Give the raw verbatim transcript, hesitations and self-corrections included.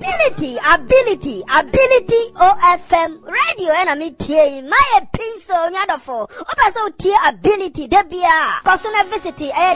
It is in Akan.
ability, ability, ability O F M radio and I mean T my pencil nyadofo. Opa so T ability debia. Cause on a visit